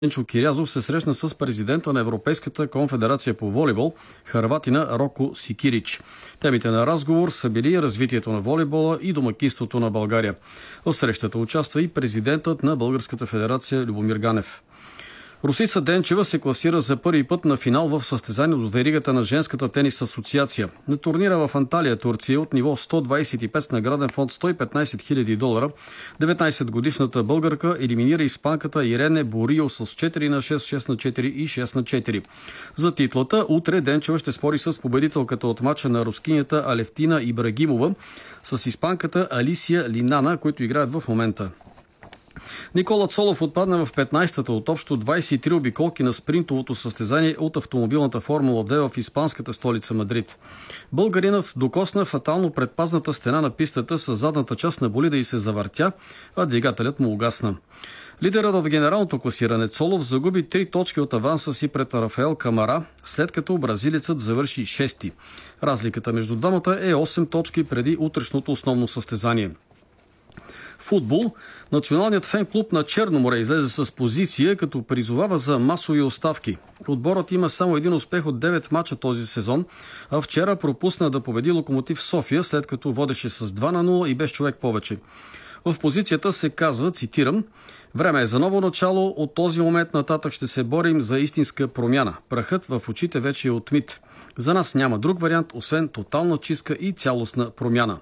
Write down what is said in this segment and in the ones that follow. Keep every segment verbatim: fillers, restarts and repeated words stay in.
Денчо Кирязов се срещна с президента на Европейската конфедерация по волейбол, хърватина Роко Сикирич. Темите на разговор са били развитието на волейбола и домакинството на България. В срещата участва и президентът на Българската федерация Любомир Ганев. Русица Денчева се класира за първи път на финал в състезание от веригата на женската тенис асоциация. На турнира в Анталия, Турция, от ниво сто двадесет и пет с награден фонд сто и петнадесет хиляди долара, деветнадесетгодишната българка елиминира испанката Ирене Борио с четири на шест, шест на четири и шест на четири. За титлата утре Денчева ще спори с победителката от мача на рускинята Алевтина Ибрагимова с испанката Алисия Линана, които играят в момента. Никола Цолов отпадна в петнадесетата от общо двадесет и три обиколки на спринтовото състезание от автомобилната Формула две в испанската столица Мадрид. Българинът докосна фатално предпазната стена на пистата с задната част на болида и се завъртя, а двигателят му угасна. Лидерът в генералното класиране Цолов загуби три точки от аванса си пред Рафаел Камара, след като бразилецът завърши шести. Разликата между двамата е осем точки преди утрешното основно състезание. Футбол. Националният фен-клуб на Черно море излезе с позиция, като призовава за масови оставки. Отборът има само един успех от девет мача този сезон, а вчера пропусна да победи Локомотив София, след като водеше с два на нула и без човек повече. В позицията се казва, цитирам: "Време е за ново начало, от този момент нататък ще се борим за истинска промяна. Прахът в очите вече е отмит. За нас няма друг вариант, освен тотална чистка и цялостна промяна."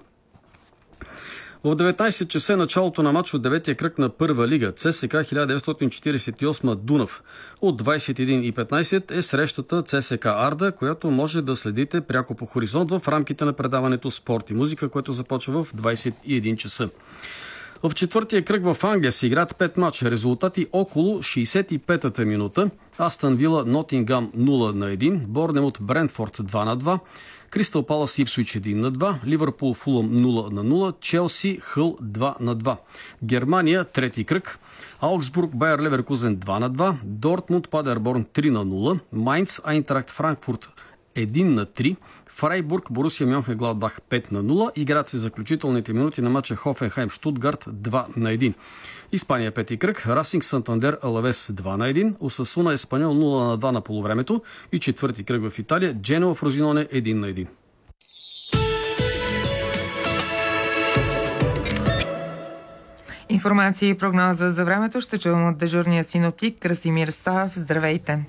В деветнадесет часа началото на матч от деветия кръг на Първа лига ЦСКА хиляда деветстотин четиридесет и осма Дунав. От двадесет и една и петнадесет е срещата ЦСКА Арда, която може да следите пряко по Хоризонт в рамките на предаването Спорт и музика, което започва в двадесет и един часа. В четвъртия кръг в Англия се играят пет мача. Резултати около шейсет и пета минута. Астън Вила Нотингам нула на един, Борнемут Брентфорд два на два, Кристал Палас Ипсвич един на два, Ливърпул Фулъм нула на нула, Челси Хъл два на два. Германия трети кръг. Аугсбург Байер Леверкузен два на два, Дортмунд Падерборн три на нула, Майнц Айнтрахт Франкфурт един на три, Фрайбург Борусия Мьонхенгладбах пет на нула. Играят се заключителните минути на матча Хофенхайм Штутгарт два на един. Испания пети кръг. Расинг Сантандер Алавес два на един, Осасуна Еспаньол нула на два на полувремето и четвърти кръг в Италия Дженоа Фрозиноне един на един. Информация и прогноза за времето ще чувам от дежурния синоптик Красимир Стоев. Здравейте!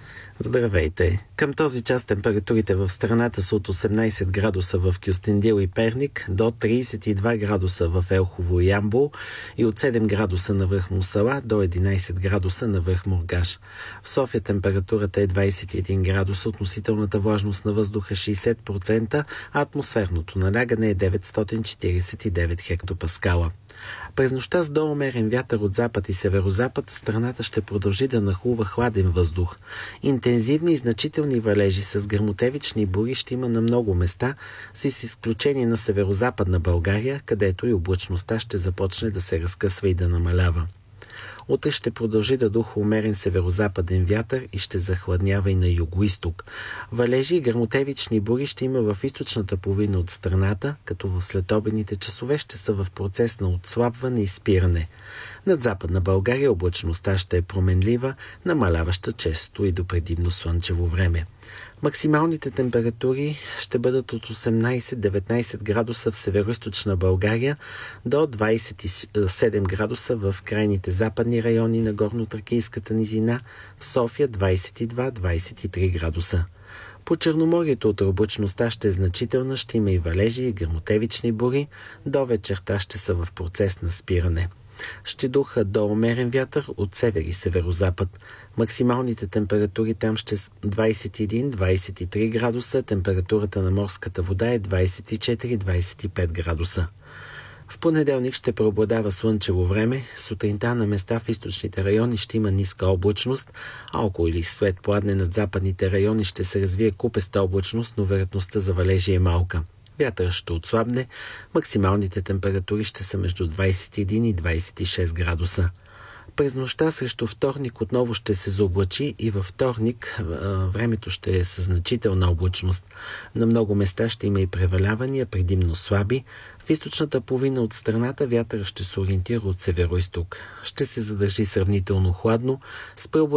Здравейте! Към този час температурите в страната са от осемнадесет градуса в Кюстендил и Перник до тридесет и два градуса в Елхово и Ямбол и от седем градуса на връх Мусала до единадесет градуса на връх Мургаш. В София температурата е двадесет и един градуса, относителната влажност на въздуха шейсет процента, а атмосферното налягане е деветстотин четиридесет и девет хектопаскала. През нощта с доумерен вятър от запад и северозапад в страната ще продължи да нахлува хладен въздух. Интензивни и значителни валежи с гръмотевични бури ще има на много места, с изключение на северозападна България, където и облачността ще започне да се разкъсва и да намалява. Утре ще продължи да духа умерен северозападен вятър и ще захладнява и на югоизток. Валежи и гръмотевични бури ще има в източната половина от страната, като в следобедните часове ще са в процес на отслабване и спиране. Над западна България облачността ще е променлива, намаляваща често и до предимно слънчево време. Максималните температури ще бъдат от осемнадесет до деветнадесет градуса в североизточна България до двадесет и седем градуса в крайните западни райони на Горнотракийската низина, в София двадесет и два до двадесет и три градуса. По Черноморието от облачността ще е значителна, ще има и валежи и гръмотевични бури, до вечерта ще са в процес на спиране. Ще духа до умерен вятър от север и северозапад. Максималните температури там ще са двадесет и един до двадесет и три градуса, температурата на морската вода е двадесет и четири до двадесет и пет градуса. В понеделник ще преобладава слънчево време, сутринта на места в източните райони ще има ниска облачност, а около или след пладне над западните райони ще се развие купеста облачност, но вероятността за валежи е малка. Вятърът ще отслабне, максималните температури ще са между двадесет и един и двадесет и шест градуса. през нощта срещу вторник отново ще се заоблачи и във вторник времето ще е със значителна облачност. На много места ще има и превалявания, предимно слаби. В източната половина от страната вятъра ще се ориентира от северо-изток. Ще се задържи сравнително хладно с